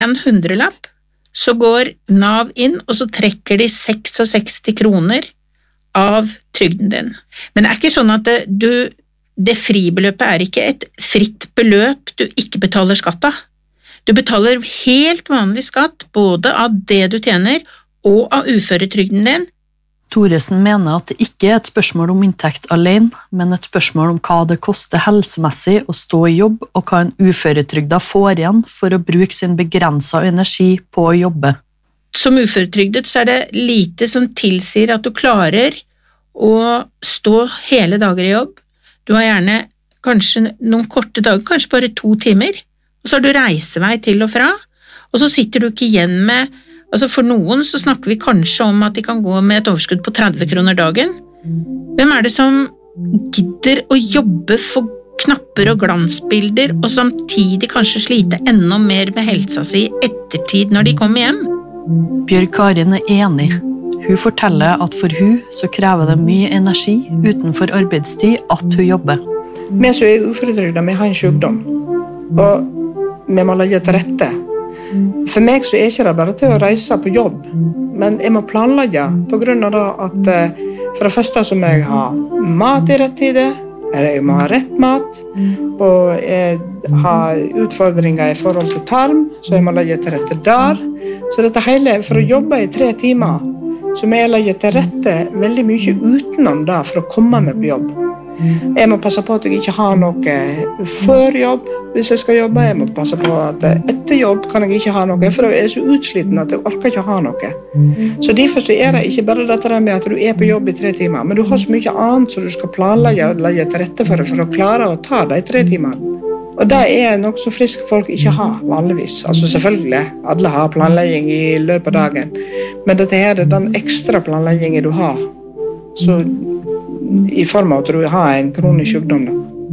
en 100-lapp, så går NAV inn, og så trekker de 66 kroner av trygden din. Men det ikke sånn at det fribeløpet ikke et fritt beløp du ikke betaler skatt av. Du betaler helt vanlig skatt både av det du tjener og av uføretrygden din. Thoresen mener at det ikke et spørsmål om inntekt alene, men et spørsmål om hva det koster helsemessig å stå i jobb, og hva en uføretrygda får igjen for å bruke sin begrenset energi på å jobbe. Som uføretrygdet så det lite som tilsier at du klarer å stå hele dager i jobb. Du har gjerne kanskje noen korte dager, kanskje bare 2 timer, og så har du reisevei til og fra, og så sitter du ikke igjen med. Altså for noen så snakker vi kanskje om at de kan gå med et overskudd på 30 kroner dagen. Hvem det som gidder å jobbe for knapper og glansbilder, og samtidig kanskje slite enda mer med helsa si i ettertid når de kommer hjem? Bjørg Karin enig. Hun forteller at for hun så krever det mye energi utenfor arbeidstid at hun jobber. Vi som uføretrygda, vi har en sykdom, og vi må legge til rette. For meg så ikke det bare til å reise på jobb, men jeg må planlegge på grunn av det at for det første så må jeg ha mat i rett tid, jeg må ha rett mat, og jeg har utfordringer i forhold til tarm, så jeg må legge til rette der. Så dette hele, for å jobbe i 3 timer, så må jeg legge til rette veldig mye utenom det for å komme meg på jobb. Jeg må passe på at jeg ikke har noe før jobb hvis jeg skal jobbe. Jeg må passe på at etter jobb kan jeg ikke ha noe, for jeg så utsliten at jeg orker ikke ha noe. Så derfor så det ikke bare dette med at du på jobb i 3 timer, men du har så mye annet som du skal planlegge og legge til rette for å klare å ta de 3 timene. Og det noe som friske folk ikke har vanligvis. Altså selvfølgelig, alle har planlegging i løpet av dagen, men dette det den ekstra planleggingen du har, så i form av at du har en kronisk sykdom.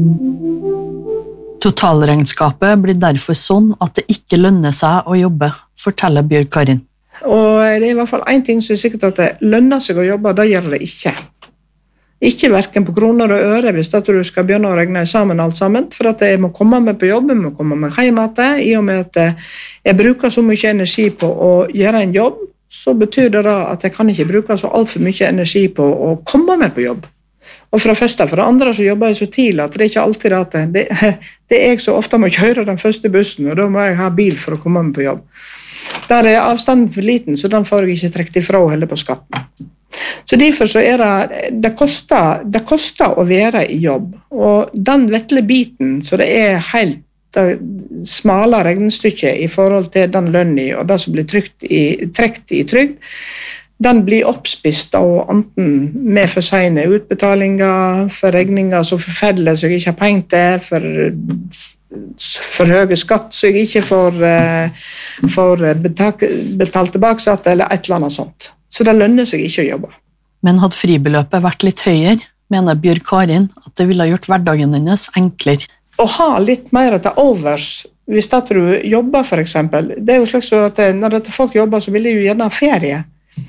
Totalregnskapet blir derfor sånn at det ikke lønner seg å jobbe, forteller Bjørg Karin. Og det i hvert fall en ting som sikkert at det lønner seg å jobbe, det gjør det ikke. Ikke hverken på kroner og øre hvis du skal begynne å regne sammen alt sammen, for at jeg må komme meg på jobb, jeg må komme meg hjem til, i og med at jeg bruker så mye energi på å gjøre en jobb, så betyr det da at jeg kan ikke bruke så alt for mye energi på å komme meg på jobb. Og for det første, for det andre så jobber jeg så tidlig at det ikke alltid at det jeg så ofte må kjøre den første bussen, og da må jeg ha bil for å komme meg på jobb. Der avstanden for liten, så den får jeg ikke trekt ifra heller på skatten. Så derfor så det koster å være i jobb, og den vettle biten, så det helt det smale regnestykket i forhold til den lønna og det som blir trekt i trygd, den blir oppspist av enten med for sene utbetalinger, for regninger så forfeller så jeg ikke har penger til, for høye skatt så jeg ikke får betalt tilbake eller et eller annet sånt. Så det lønner seg ikke å jobbe. Men hadde fribeløpet vært litt høyere, mener Bjørg Karin at det ville ha gjort hverdagen hennes enklere. Å ha litt mer til overs, hvis du jobber for eksempel, det jo slags at når folk jobber så vil de jo gjerne ha ferie.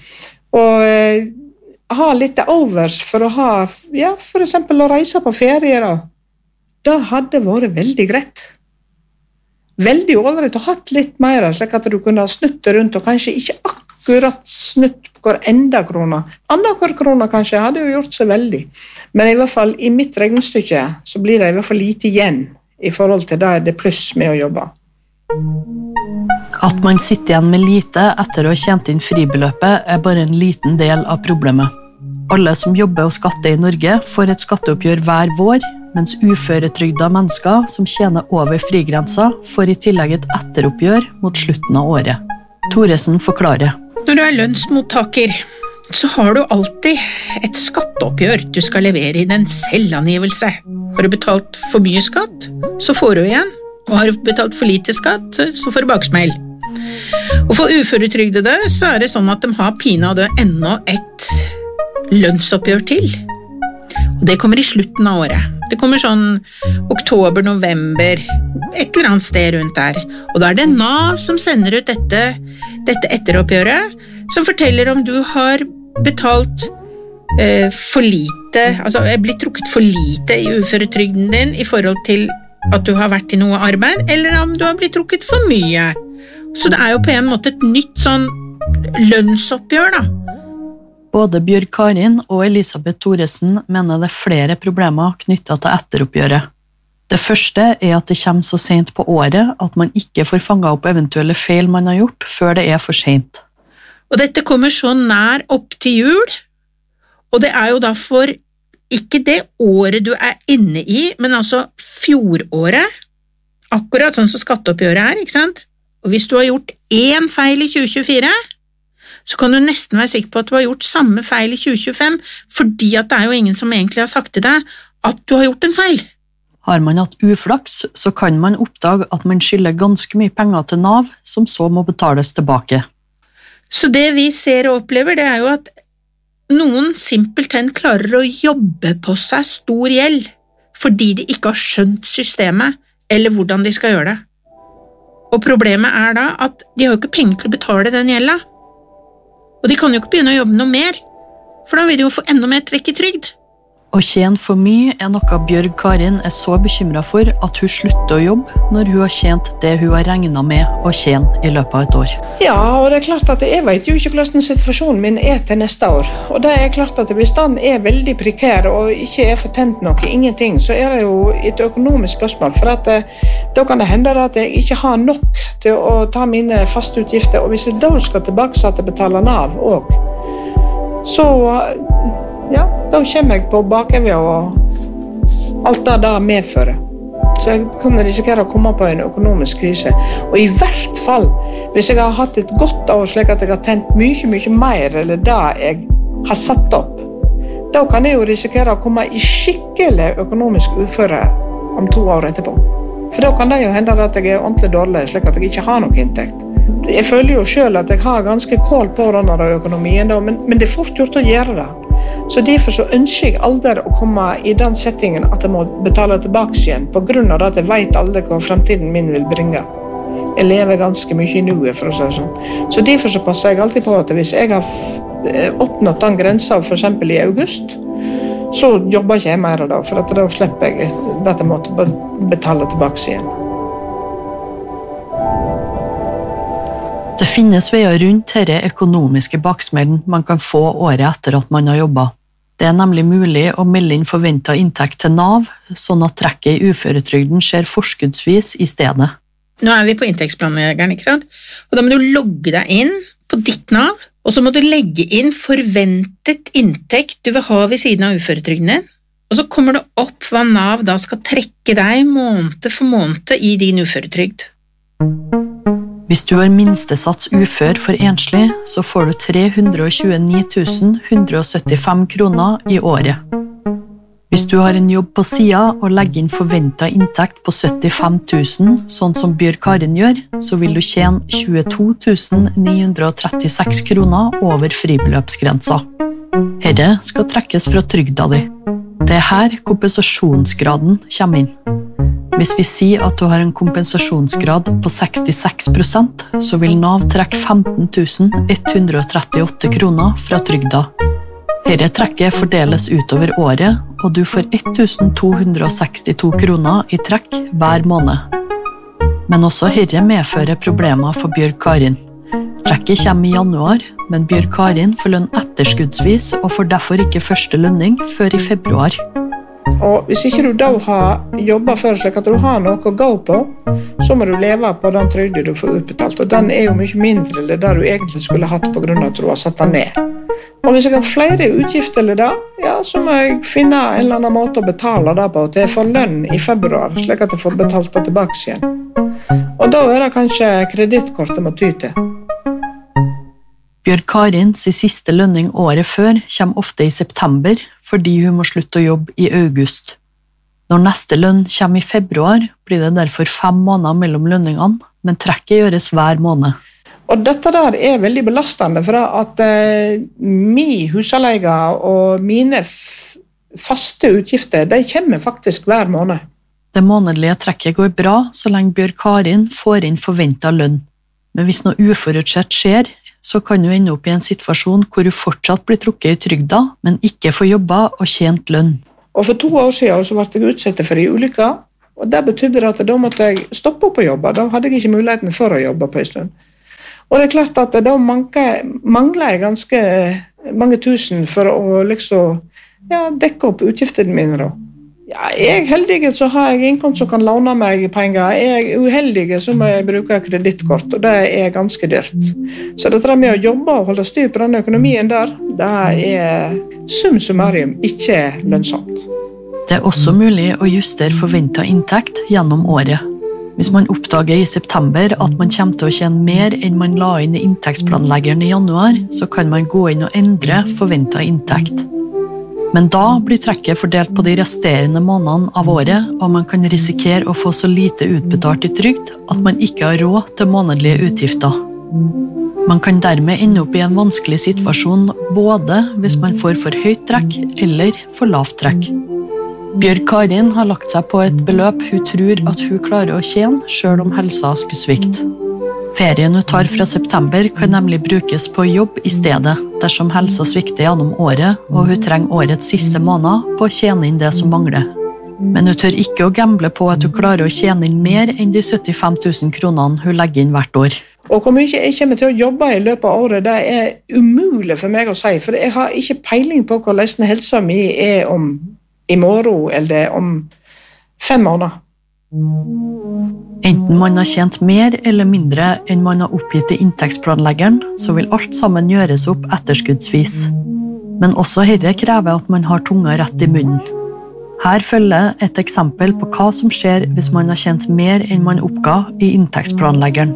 Og ha litt overs for å ha, ja, for eksempel å reise på ferie da. Det hadde vært veldig greit. Veldig ålreit å ha litt mer, slik at du kunne ha snutt rundt, og kanskje ikke akkurat snutt på hver enda krona. Annenhver krona kanskje hadde jo gjort seg veldig. Men i hvert fall i mitt regnestykke så blir det i hvert fall lite igjen i forhold til det pluss med å jobbe. At man sitter igjen med lite etter å ha tjent inn fribeløpet bare en liten del av problemet. Alle som jobber og skatter i Norge får et skatteoppgjør hver vår, mens uføretrygda mennesker som tjener over frigrensa får i tillegg et etteroppgjør mot slutten av året. Thoresen forklarer. Når du lønnsmottaker, så har du alltid et skatteoppgjør du skal levere i den selvangivelse. Har du betalt for mye skatt, så får du igjen. Og har du betalt for lite skatt, så får du baksmell. Og for uføretrygdede så det sånn at de har pinadø ennå et lønnsoppgjør til. Og det kommer i slutten av året. Det kommer sånn oktober, november, et eller annet sted rundt der. Og da det NAV som sender ut dette etteroppgjøret, som forteller om du har betalt for lite, altså blitt trukket for lite i uføretrygden din i forhold til at du har vært i noe arbeid, eller om du har blitt trukket for mye. Så det jo på en måte et nytt sånn lønnsoppgjør da. Både Bjørg Karin og Elisabeth Thoresen mener det flere problemer knyttet til etteroppgjøret. Det første at det kommer så sent på året at man ikke får fanget opp eventuelle feil man har gjort før det for sent. Og dette kommer så nær opp til jul, og det jo da for ikke det året du inne i, men altså fjoråret, akkurat sånn som skatteoppgjøret ikke sant? Og hvis du har gjort én feil i 2024, så kan du nesten være sikker på at du har gjort samme feil i 2025, fordi at det jo ingen som egentlig har sagt til deg at du har gjort en feil. Har man hatt uflaks, så kan man oppdage at man skylder ganske mye penger til NAV, som så må betales tilbake. Så det vi ser og opplever, det jo at noen simpelthen klarer å jobbe på seg stor gjeld, fordi de ikke har skjønt systemet, eller hvordan de skal gjøre det. Og problemet da at de har jo ikke penger til å betale den gjelda. Og de kan jo ikke begynne å jobbe noe mer, for da vil de jo få enda mer trekk i trygd. Å tjene for mye noe Bjørg Karin så bekymret for at hun slutter å jobbe når hun har tjent det hun har regnet med å tjene i løpet av et år. Ja, og det klart at jeg vet jo ikke hvordan situasjonen min til neste år. Og det klart at hvis den veldig prekær og ikke fortent noe, ingenting, så det jo et økonomisk spørsmål. For at da kan det hende at jeg ikke har nok til å ta mine faste utgifter, og hvis jeg da skal tilbake til å betale NAV også, så ja, da kommer jeg på bakover og alt det medfører. Så jeg kan risikere å komme på en økonomisk krise. Og i hvert fall, hvis jeg har hatt et godt år slik at jeg har tent mye mer eller det jeg har satt opp, da kan jeg jo risikere å komme i skikkelig økonomisk uføre om 2 år etterpå. For da kan det jo hende at jeg ordentlig dårlig, slik at jeg ikke har noe inntekt. Jeg føler jo selv at jeg har ganske kål på denne økonomien, men det fort gjort å gjøre det. Så derfor så ønsker jeg aldri å komme i den settingen at jeg må betale tilbake igjen, på grunn av at jeg vet aldri hva fremtiden min vil bringe. Jeg lever ganske mye i nuet, for å si det sånn. Så derfor så passer jeg alltid på at hvis jeg har oppnådd den grensen, for eksempel i august, så jobber ikke jeg mer da, for at da slipper jeg dette måte betale tilbake igjen. Det finnes veier rundt denne økonomiske baksmellen man kan få året etter at man har jobbet. Det nemlig mulig å melde inn forventet inntekt til NAV, sånn at trekket i uføretrygden skjer forskuddsvis i stedet. Nå vi på inntektsplanleggeren, ikke sant? Og da må du logge deg inn på ditt NAV, og så må du legge inn forventet inntekt du vil ha ved siden av uføretrygden din, og så kommer det opp hva NAV da skal trekke deg måned for måned i din uføretrygd. Hvis du har minstesats ufør for enslig, så får du 329 175 kroner i året. Hvis du har en jobb på siden og legger inn forventet inntekt på 75 000, sånn som Bjørg Karin gjør, så vil du tjene 22 936 kroner over fribeløpsgrensa. Dette skal trekkes fra trygda di. Det her kompensasjonsgraden kommer inn. Hvis vi sier at du har en kompensasjonsgrad på 66%, så vil NAV trekke 15 138 kroner fra trygda. Dette trekket fordeles utover året, og du får 1262 kroner i trekk hver måned. Men også dette medfører problemer for Bjørg Karin. Trekket kommer i januar, men Bjørg Karin får lønn etterskuddsvis og får derfor ikke første lønning før i februar. Og hvis ikke du da har jobbet før slik at du har noe å gå på, så må du leve på den trygden du får utbetalt, og den jo mye mindre enn det du egentlig skulle hatt på grunn av at du har satt den ned. Og hvis jeg har flere utgifter eller det, ja, så må jeg finne en eller annen måte å betale det på til jeg får lønn i februar, slik at jeg får betalt det tilbake igjen. Og da det kanskje kredittkortet må ty til. Bjørg Karins siste lønning året før kommer ofte i september, fordi hun må slutte å jobbe i august. Når neste lønn kommer i februar, blir det derfor 5 måneder mellom lønningene, men trekket gjøres hver måned. Og dette der veldig belastende, for at min husleie og mine faste utgifter, de kommer faktisk hver måned. Det månedlige trekket går bra så lenge Bjørg Karin får inn forventet lønn. Men hvis noe uforutsett skjer, så kan du ende opp i en situasjon hvor du fortsatt blir trukket i trygda, men ikke får jobba og tjent lønn. Og for 2 år siden så ble jeg utsatt for en ulykke, Og det betydde at da måtte jeg stoppe opp å jobbe. Da hadde jeg ikke muligheten for å jobbe på en stund. Og det klart at da mangler jeg ganske mange tusen for å liksom, dekke opp utgiftene mine da. Ja, er jeg heldig så har jeg inkomst som kan låne meg penger. Er jeg uheldig så må jeg bruke kredittkort, og det er ganske dyrt. Så det med å jobbe og holde styr på den økonomien der, det er sum summarum ikke lønnsomt. Det er også mulig å justere forventet inntekt gjennom året. Hvis man oppdager i september at man kommer til å tjene mer enn man la inn i inntektsplanleggeren i januar, så kan man gå inn og endre forventet inntekt. Men da blir trekket fordelt på de resterende månedene av året, og man kan risikere å få så lite utbetalt i trygd at man ikke har råd til månedlige utgifter. Man kan dermed ende opp i en vanskelig situasjon både hvis man får for høyt trekk eller for lavt trekk. Bjørg Karin har lagt seg på et beløp hun tror at hun klarer å tjene selv om helsa skulle svikte. Ferien hun tar fra september kan nemlig brukes på jobb i stedet, dersom helsa svikter gjennom året, og hun trenger årets siste måned på å tjene inn det som mangler. Men hun tør ikke å gamble på at hun klarer å tjene inn mer enn de 75 000 kronene hun legger inn hvert år. Og hvor mye jeg kommer til å jobbe i løpet av året, det er umulig for meg å si, for jeg har ikke peiling på hvordan helsa mi er om i morgen eller om 5 måneder. Enten man har tjent mer eller mindre enn man har oppgitt i inntektsplanleggeren, så vil alt sammen gjøres opp etterskuddsvis. Men også dette krever at man har tunga rett i munnen. Her følger et eksempel på hva som skjer hvis man har tjent mer enn man oppga i inntektsplanleggeren.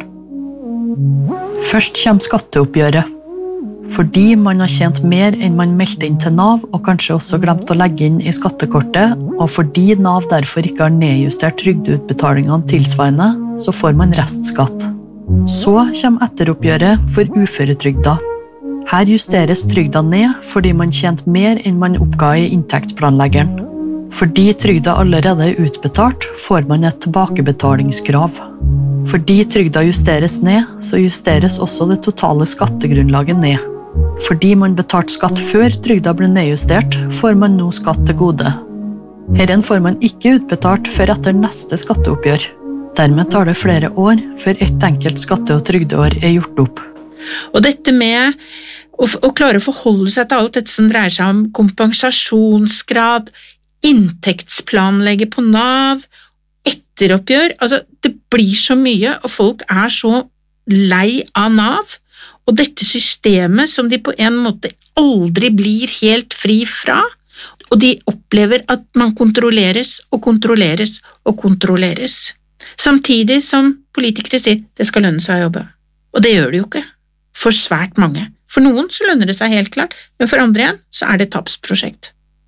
Først kommer skatteoppgjøret. Fordi man har tjent mer enn man meldte inn til Nav, og kanskje også glemt å legge inn i skattekortet, og fordi Nav derfor ikke har nedjustert trygdeutbetalingene tilsvarende, så får man restskatt. Så kommer etteroppgjøret for uføretrygda. Her justeres trygda ned fordi man tjente mer enn man oppga i inntektsplanleggeren. Fordi trygda allerede er utbetalt, får man et tilbakebetalingskrav. Fordi trygda justeres ned, så justeres også det totale skattegrunnlaget ned. Fordi man betalte skatt før trygda ble nedjustert, får man nå skatt til gode. Herren får man ikke utbetalt før etter neste skatteoppgjør. Dermed tar det flere år før ett enkelt skatte- og trygdeår er gjort opp. Og dette med å klare å forholde seg til alt dette som dreier seg om kompensasjonsgrad, inntektsplanlegge på Nav, etteroppgjør, altså det blir så mye, og folk er så lei av Nav, og dette systemet som de på en måte aldri blir helt fri fra, og de opplever at man kontrolleres og kontrolleres og kontrolleres. Samtidig som politikere sier det skal lønne seg å jobbe. Og det gjør det jo ikke, for svært mange. For noen så lønner det seg helt klart, men for andre igjen så er det et tapsprosjekt.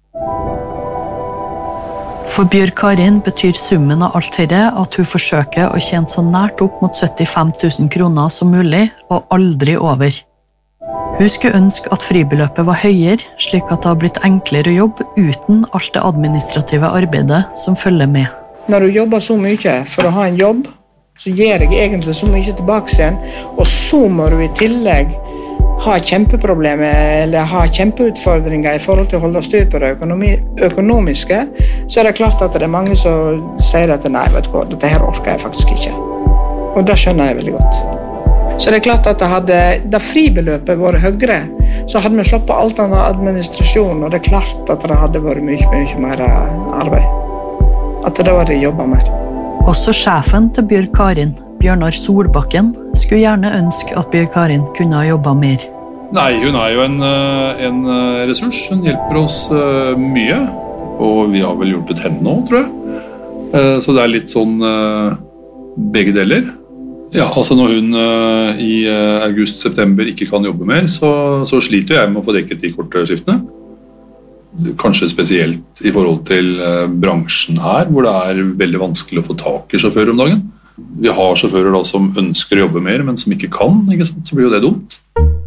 For Bjørg Karin betyr summen av alt dette at hun forsøker å tjene så nært opp mot 75 000 kroner som mulig, og aldri over. Hun skulle ønske at fribeløpet var høyere, slik at det har blitt enklere å jobbe uten alt det administrative arbeidet som følger med. Når du jobber så mye for å ha en jobb, så gir jeg egentlig så mye tilbake igjen, og så må du i tillegg ha kjempeproblemer eller ha kjempeutfordringer i forhold til å holde styr på det økonomiske, så er det klart at det er mange som sier at nei, vet du hva, dette her orker jeg faktisk ikke. Og det skjønner jeg veldig godt. Så det er klart at da fribeløpet vært høyere, så hadde vi slappet alt annet administrasjon, og det er klart at det hadde vært mye mer arbeid. At det var det jobbet mer. Også sjefen til Bjørg Karin, Bjørnar Solbakken, skulle gjerne ønske at Bjørg Karin kunne ha jobbet mer. Nei, hun er jo en ressurs. Hun hjelper oss mye, og vi har vel hjulpet henne nå, tror jeg. Så det er litt sånn begge deler. Ja, altså når hun i august-september ikke kan jobbe mer, så sliter jeg med å få dekket de korte skiftene. Kanskje spesielt i forhold til bransjen her, hvor det er veldig vanskelig å få tak i sjåfører om dagen. Vi har sjåfører da som ønsker å jobbe mer, men som ikke kan, ikke sant? Så blir jo det dumt.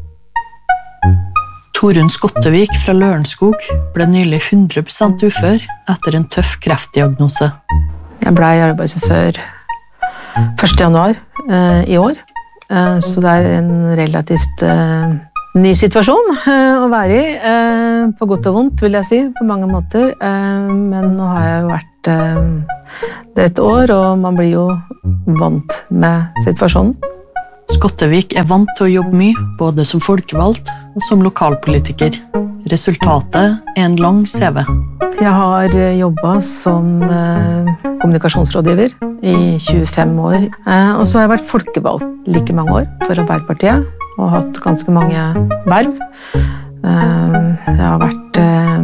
Torunn Skottevik fra Lørenskog ble nylig 100% ufør etter en tøff kreftdiagnose. Jeg ble arbeidsufør 1. januar i år, så det er en relativt ny situasjon å være i, på godt og vondt vil jeg si, på mange måter, men nå har jeg jo vært det et år, og man blir jo vant med situasjonen. Skottevik vant til å jobbe mye, både som folkevalgt og som lokalpolitiker. Resultatet en lang CV. Jeg har jobbet som kommunikasjonsrådgiver i 25 år, og så har jeg vært folkevalgt like mange år for Arbeiderpartiet, og hatt ganske mange verv. Jeg har vært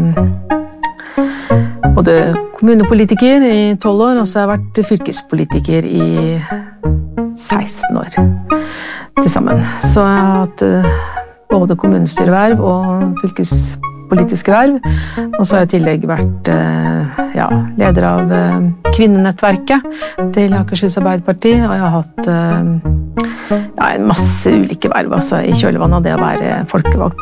både kommunepolitiker i 12 år, og så har jeg vært fylkespolitiker i 16 år til sammen. Så jeg har hatt både kommunestyreverv og fylkespolitiske verv, og så har jeg i tillegg vært leder av kvinnenettverket til Akershus Arbeiderparti, og jeg har hatt en masse ulike verv i kjølvannet av det å være folkevalgt.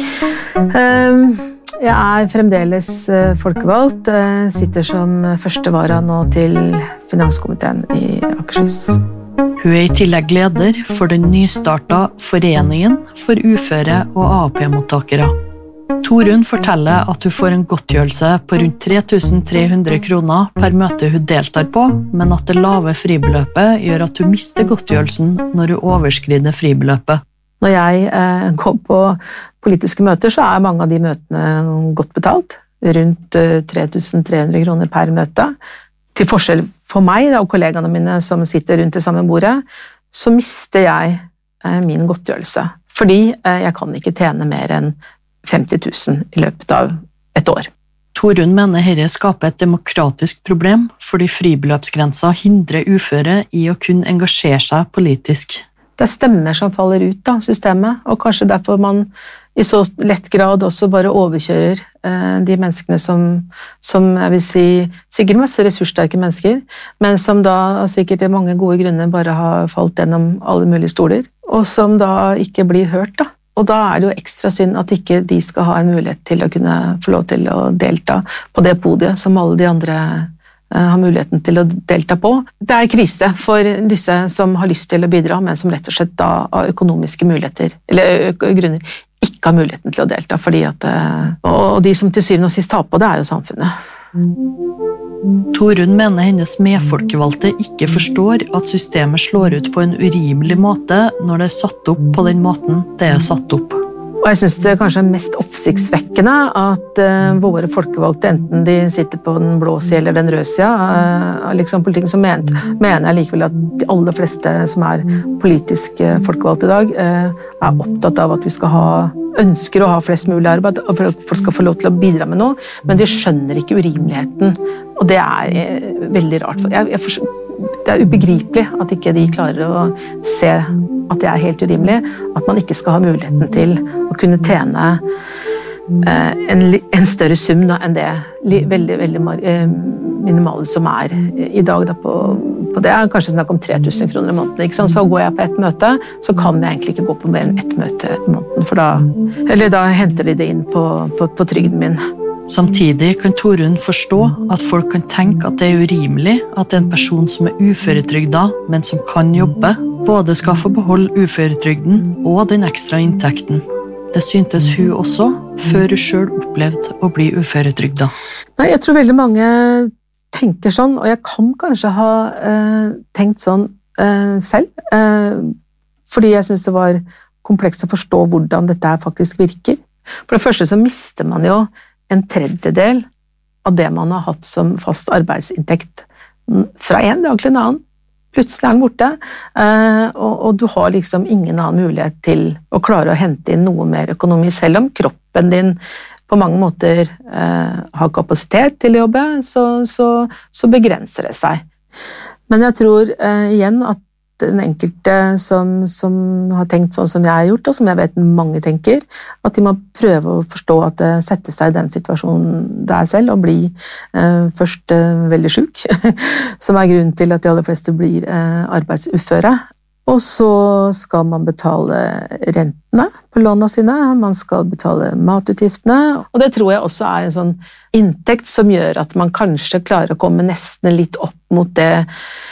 Jeg er fremdeles folkevalgt, sitter som første vara nå til finanskomiteen i Akershus. Hun i tillegg leder for den nystarta Foreningen for uføre og AAP-mottakere. Torunn forteller at hun får en godtgjørelse på rundt 3.300 kroner per møte hun deltar på, men at det lave fribeløpet gjør at hun mister godtgjørelsen når hun overskrider fribeløpet. Når jeg går på politiske møter, så er mange av de møtene godt betalt, rundt 3.300 kroner per møte. Til forskjell for meg og kollegaene mine som sitter rundt det samme bordet, så mister jeg min godtgjørelse, fordi jeg kan ikke tjene mer enn 50 000 i løpet av et år. Torunn mener dette skaper et demokratisk problem, fordi fribeløpsgrensa hindrer uføre i å kunne engasjere seg politisk. Det er stemmer som faller ut av systemet, og kanskje derfor man i så lett grad også bare overkjører de menneskene som jeg vil si, sikkert masse ressurssterke mennesker, men som da sikkert i mange gode grunner bare har falt gjennom alle mulige stoler, og som da ikke blir hørt da. Og da er det jo ekstra synd at ikke de skal ha en mulighet til å kunne få lov til å delta på det podiet som alle de andre har muligheten til å delta på. Det er krise for disse som har lyst til å bidra, men som rett og slett da av økonomiske muligheter, eller grunner, ikke har muligheten til å delta, fordi at, og de som til syvende og sist tar på det er jo samfunnet. Torunn mener hennes medfolkevalgte ikke forstår at systemet slår ut på en urimelig måte når det er satt opp på den måten det er satt opp. Og jeg synes det kanskje er mest oppsiktsvekkende at våre folkevalgte, enten de sitter på den blå siden eller den røde siden, liksom politikken, så mener jeg likevel at de aller fleste som er politisk folkevalgte i dag, er opptatt av at vi ønsker å ha flest mulig arbeid, og for at folk skal få lov til å bidra med noe, men de skjønner ikke urimeligheten, og det er veldig rart. Det er ubegripelig at ikke de klarer å se at det er helt urimelig, at man ikke skal ha muligheten til å kunne tjene en større sum da, enn det veldig, veldig minimale som er i dag. Da, på det er kanskje snakk om 3.000 kroner i måneden. Ikke sant? Så går jeg på et møte, så kan jeg egentlig ikke gå på mer enn ett møte i måneden, for da henter de det inn på trygden min. Samtidig kan Torunn forstå at folk kan tenke at det er urimelig at en person som er uføretrygda, men som kan jobbe, både skal få beholde uføretrygden og den ekstra inntekten. Det syntes hun også, før hun selv opplevde å bli uføretrygda. Nei, jeg tror veldig mange tenker sånn, og jeg kan kanskje ha tenkt sånn selv, fordi jeg synes det var komplekst å forstå hvordan dette faktisk virker. For det første så mister man jo en tredjedel av det man har hatt som fast arbeidsinntekt fra en dag til en annen. Plutselig er den borte, og du har liksom ingen annen mulighet til å klare å hente inn noe mer økonomi, selv om kroppen din på mange måter har kapasitet til å jobbe, så begrenser det seg. Men jeg tror igjen at den enkelte som har tenkt sånn som jeg har gjort, og som jeg vet mange tenker, at de må prøve å forstå at det setter seg i den situasjonen det er selv, og bli først veldig syk, som er grunnen til at de aller fleste blir arbeidsuføre. Og så skal man betale rentene på lånene sine, man skal betale matutgiftene, og det tror jeg også er en sånn inntekt som gjør at man kanskje klarer å komme nesten litt opp mot det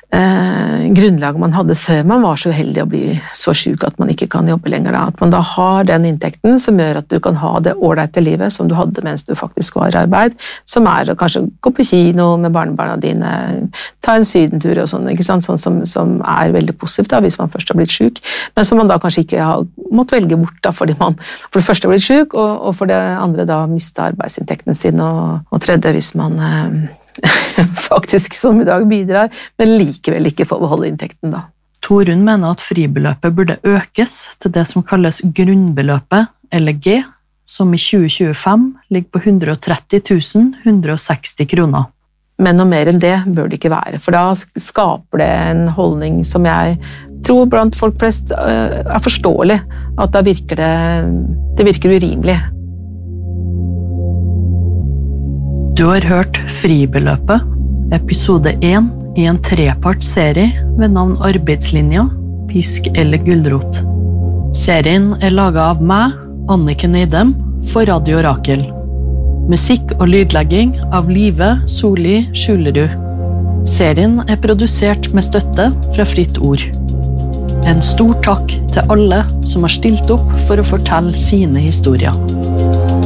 grunnlaget man hadde før man var så uheldig å bli så syk at man ikke kan jobbe lenger. Da. At man da har den inntekten som gjør at du kan ha det ålreite livet som du hadde mens du faktisk var i arbeid, som å kanskje gå på kino med barnebarna dine, ta en sydentur og sånn, ikke sant? Sånn som veldig positivt da, hvis man først har blitt syk, men som man da kanskje ikke har måttet velge bort da, fordi man for det første har blitt syk, og for det andre da mistet arbeidsinntekten sin, og tredje hvis man faktisk som i dag bidrar, men likevel ikke får beholde inntekten da. Torunn mener at fribeløpet burde økes til det som kalles grunnbeløpet, eller G, som i 2025 ligger på 130 160 kroner. Men noe mer enn det bør det ikke være, for da skaper det en holdning som jeg tror blant folk flest forståelig, at da virker det virker urimelig. Du har hørt Fribeløpet, episode 1 i en trepartsserie ved navn Arbeidslinja, Pisk eller Gulrot. Serien laget av meg, Anniken Eidem, for Radio Rakel. Musikk og lydlegging av Live Soli Skjulerud. Serien produsert med støtte fra Fritt Ord. En stor takk til alle som har stilt opp for å fortelle sine historier.